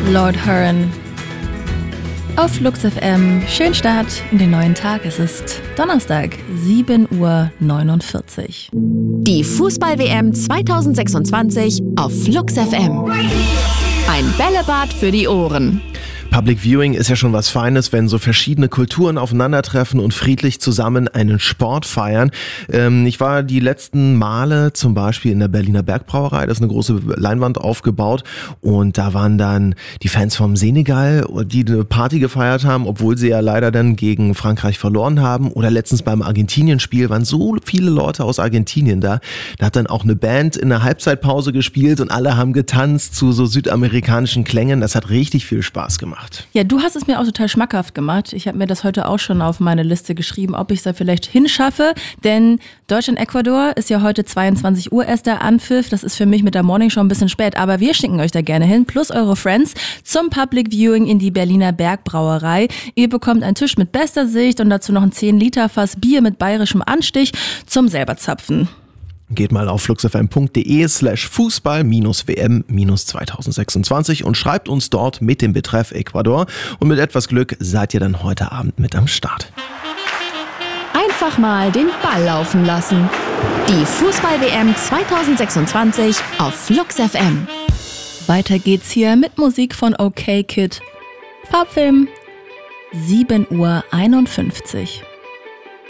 Lord Huron auf Flux FM. Schönen Start in den neuen Tag. Es ist Donnerstag, 7:49 Uhr. Die Fußball-WM 2026 auf Flux FM. Ein Bällebad für die Ohren. Public Viewing ist ja schon was Feines, wenn so verschiedene Kulturen aufeinandertreffen und friedlich zusammen einen Sport feiern. Ich war die letzten Male zum Beispiel in der Berliner Bergbrauerei, da ist eine große Leinwand aufgebaut und da waren dann die Fans vom Senegal, die eine Party gefeiert haben, obwohl sie ja leider dann gegen Frankreich verloren haben. Oder letztens beim Argentinien-Spiel waren so viele Leute aus Argentinien da. Da hat dann auch eine Band in der Halbzeitpause gespielt und alle haben getanzt zu so südamerikanischen Klängen. Das hat richtig viel Spaß gemacht. Ja, du hast es mir auch total schmackhaft gemacht. Ich habe mir das heute auch schon auf meine Liste geschrieben, ob ich es da vielleicht hinschaffe. Denn Deutschland-Ecuador ist ja heute 22 Uhr erst der Anpfiff. Das ist für mich mit der Morning schon ein bisschen spät. Aber wir schicken euch da gerne hin, plus eure Friends, zum Public Viewing in die Berliner Bergbrauerei. Ihr bekommt einen Tisch mit bester Sicht und dazu noch ein 10-Liter-Fass Bier mit bayerischem Anstich zum selber zapfen. Geht mal auf fluxfm.de/Fußball-WM-2026 und schreibt uns dort mit dem Betreff Ecuador. Und mit etwas Glück seid ihr dann heute Abend mit am Start. Einfach mal den Ball laufen lassen. Die Fußball-WM 2026 auf Flux FM. Weiter geht's hier mit Musik von OK Kid. Farbfilm, 7:51 Uhr.